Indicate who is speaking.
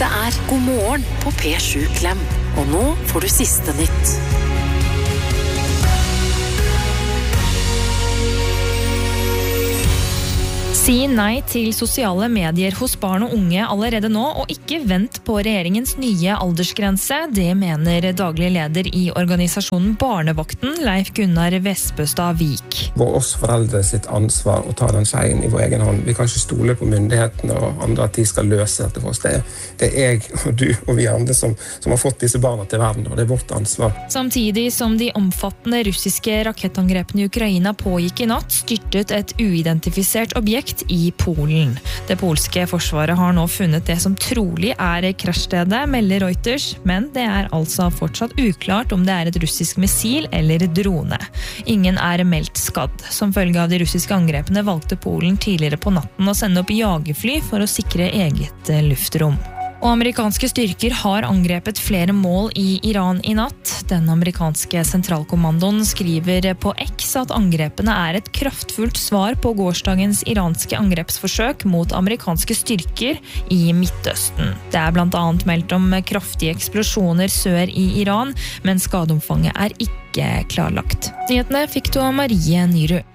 Speaker 1: Dette God morgen på P7 Klem. Og nå får du siste nytt.
Speaker 2: Si nei til sosiale medier hos barn og unge allerede nå, og ikke vent på regjeringens nye aldersgrense. Det mener daglig leder i organisasjonen Barnevakten, Leif Gunnar Vespestad Vik.
Speaker 3: Det var oss foreldre sitt ansvar å ta den skjeen i vår egen hånd. Vi kan ikke stole på myndighetene og andre at de skal løse dette for oss. Det jeg og du og vi andre som har fått disse barna til verden, og det vårt ansvar.
Speaker 2: Samtidig som de omfattende russiske rakettangrepene i Ukraina pågikk i natt, styrtet et uidentifisert objekt i Polen. Det polske forsvaret har nå funnet det som trolig krasjstedet, melder Reuters, men det altså fortsatt uklart om det et russisk missil eller drone. Ingen meldt skadd. Som følge av de russiske angrepene valgte Polen tidligere på natten å sende opp jagerfly for å sikre eget luftrom. Og amerikanske styrker har angrepet flere mål i Iran i natt. Den amerikanske sentralkommandoen skriver på X at angrepene et kraftfullt svar på gårsdagens iranske angrepsforsøk mot amerikanske styrker i Midtøsten. Det blant annet meldt om kraftige eksplosjoner sør i Iran, men skadeomfanget ikke klarlagt. Nyhetene fikk du av Marie Nyrud.